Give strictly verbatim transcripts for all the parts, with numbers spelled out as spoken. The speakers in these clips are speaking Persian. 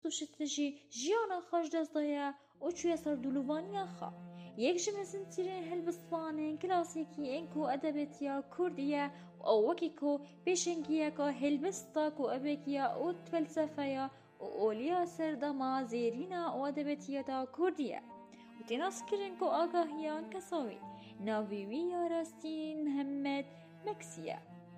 و شست جی جیانا خوش دست دایا و چوی سر دلوانی خا یک جمزن تیرین هلبستوانین کلاسیکی انکو ادبیاتیا کردیا و اوکی کو پیشنگیا که هلبستا کو ابکیا و فلسفیا و اولیا سردما زیرینا و ادبیاتیا دا کردیا و تناس کرن کو آگاهیان کساوی ناویوی یا راستین محمد مکسیا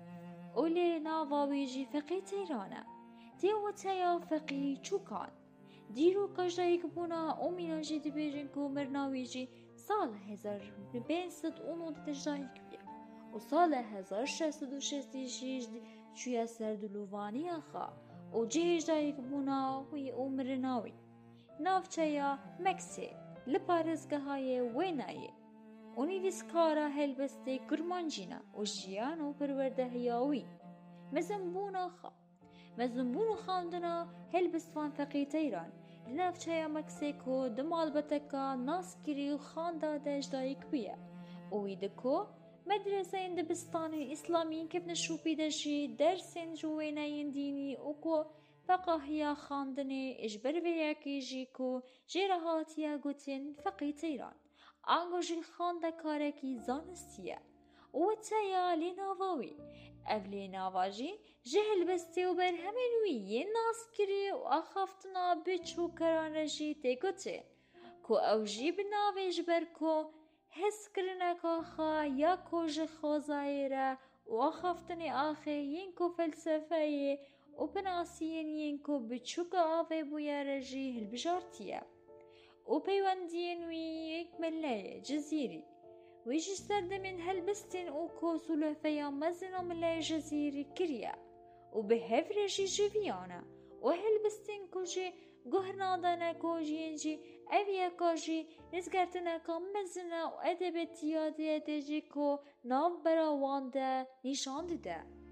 اولی ناواویجی فقی تیرانا دیو تیا فقی چوکان دیرو کجایک بونا اومیناجی دبیرن کو مرناویجی سال هزار پانصد و نه تجدایک بیا و سال هزار ششصد و شصت شش چویا سردلوانی آخا و جهجایک بونا وی اومرناوی نافچیا مکسی لپارزگاهای وینایی اونیویسکارا هلبسته کرمانجینا و جیان و پرورده هیاوی مزنبون آخا مزنبون خاندنا هلبستوان فقیت ایران لنفچه مکسیکو دمال بتکا ناسکری و خانده دجدایک بیا اویدکو مدرسه این دبستان اسلامی کف نشوپی دجی درسین جوینین دینی اوکو فقاهیا خاندنه اجبر ویاکی جیکو جیرهاتیا گوتین فقیت ایران آنگوژی خانده کارکی زانستیه و تیا لیناواوی اف لیناواجی جهل بسته و بر همینوی یه ناس کری و آخافتنا بچو کرانجی تگوته کو اوجی بناویج بر کو حس کرنکا خا یا کوج خوزایره و آخافتنی آخه ین کو فلسفه و بناسین ین کو بچو که آوه بویارجی هل بجارتیه و پیوندین وی یک ملای جزیری ویجی سردمین هلبستین او کوسولو فیا مزنا ملای جزیری کریا و به هفرشی جویانا و هلبستین کجی گهنادانا کجینجی اویا کجی نزگرتنا کام مزنا و ادبتیادی ادجی کو ناو براوانده نشان ده